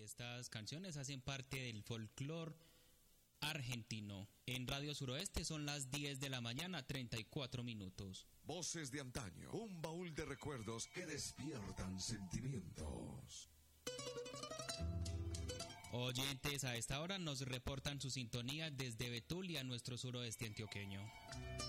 Estas canciones hacen parte del folclore argentino. En Radio Suroeste son las 10 de la mañana, 34 minutos. Voces de antaño, un baúl de recuerdos que despiertan sentimientos. Oyentes, a esta hora nos reportan su sintonía desde Betulia, nuestro suroeste antioqueño.